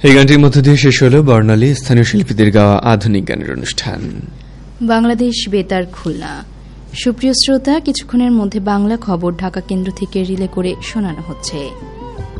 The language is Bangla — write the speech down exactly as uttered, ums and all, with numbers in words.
এই গানটির মধ্য দিয়ে শেষ হল বর্ণালী স্থানীয় শিল্পীদের গাওয়া আধুনিক গানের অনুষ্ঠান বাংলাদেশ বেতার খুলনা। সুপ্রিয় শ্রোতা, কিছুক্ষণের মধ্যে বাংলা খবর ঢাকা কেন্দ্র থেকে রিলে করে শোনানো হচ্ছে।